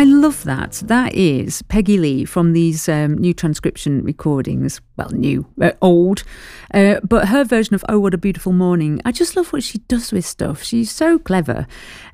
love that. That is Peggy Lee from these new transcription recordings. Well, new, old. But her version of Oh, What a Beautiful Morning, I just love what she does with stuff. She's so clever.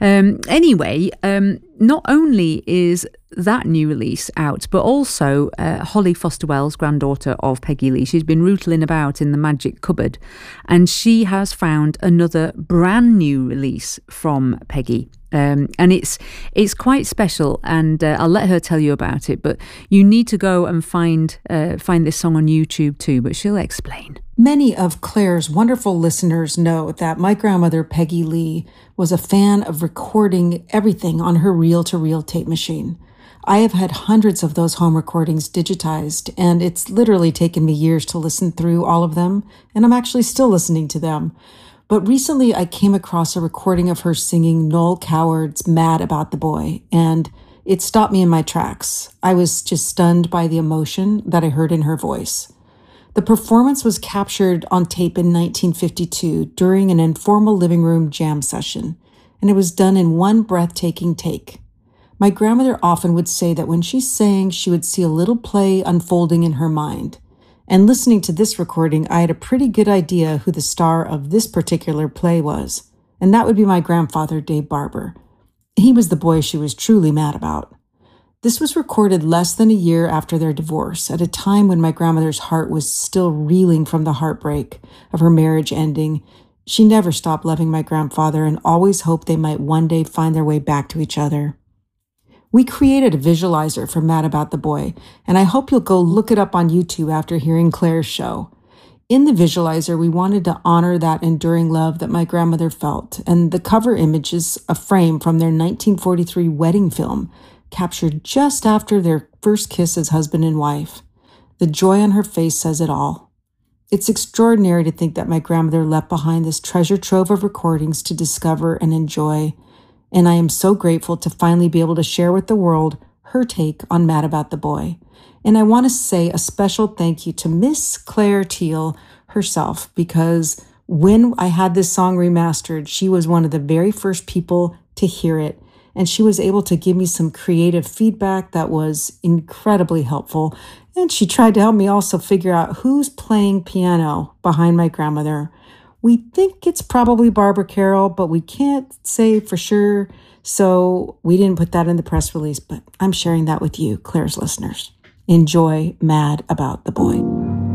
Anyway, not only is that new release out, but also Holly Foster Wells, granddaughter of Peggy Lee, she's been rootling about in the magic cupboard, and she has found another brand new release from Peggy. And it's quite special, and I'll let her tell you about it, but you need to go and find this song on YouTube too, but she'll explain. Many of Claire's wonderful listeners know that my grandmother, Peggy Lee, was a fan of recording everything on her reel-to-reel tape machine. I have had hundreds of those home recordings digitized, and it's literally taken me years to listen through all of them, and I'm actually still listening to them. But recently I came across a recording of her singing Noel Coward's Mad About the Boy, and it stopped me in my tracks. I was just stunned by the emotion that I heard in her voice. The performance was captured on tape in 1952 during an informal living room jam session, and it was done in one breathtaking take. My grandmother often would say that when she sang, she would see a little play unfolding in her mind. And listening to this recording, I had a pretty good idea who the star of this particular play was, and that would be my grandfather, Dave Barber. He was the boy she was truly mad about. This was recorded less than a year after their divorce, at a time when my grandmother's heart was still reeling from the heartbreak of her marriage ending. She never stopped loving my grandfather and always hoped they might one day find their way back to each other. We created a visualizer for Mad About the Boy, and I hope you'll go look it up on YouTube after hearing Claire's show. In the visualizer, we wanted to honor that enduring love that my grandmother felt, and the cover image is a frame from their 1943 wedding film, captured just after their first kiss as husband and wife. The joy on her face says it all. It's extraordinary to think that my grandmother left behind this treasure trove of recordings to discover and enjoy, and I am so grateful to finally be able to share with the world her take on Mad About the Boy. And I want to say a special thank you to Miss Claire Teal herself, because when I had this song remastered, she was one of the very first people to hear it, and she was able to give me some creative feedback that was incredibly helpful. And she tried to help me also figure out who's playing piano behind my grandmother. We think it's probably Barbara Carroll, but we can't say for sure, so we didn't put that in the press release, but I'm sharing that with you, Claire's listeners. Enjoy Mad About the Boy.